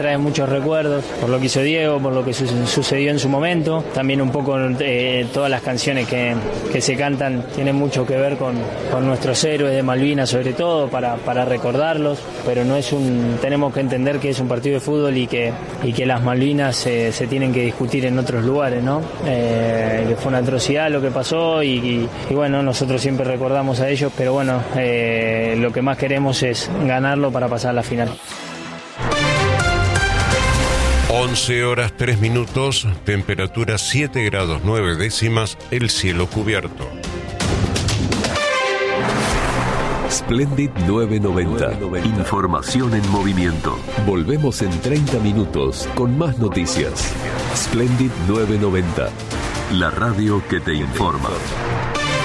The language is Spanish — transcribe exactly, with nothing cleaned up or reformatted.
Trae muchos recuerdos por lo que hizo Diego, por lo que su- sucedió en su momento. También un poco eh, todas las canciones que, que se cantan tienen mucho que ver con, con nuestros héroes de Malvinas, sobre todo, para, para recordarlos. Pero no es un, tenemos que entender que es un partido de fútbol y que, y que las Malvinas eh, se tienen que discutir en otros lugares, ¿no? Eh, que fue una atrocidad lo que pasó y, y, y bueno, nosotros siempre recordamos a ellos, pero bueno, eh, lo que más queremos es ganarlo para pasar a la final. once horas tres minutos, temperatura siete grados nueve décimas, el cielo cubierto. Splendid nueve noventa. Información en movimiento. Volvemos en treinta minutos con más noticias. Splendid nueve noventa. La radio que te informa.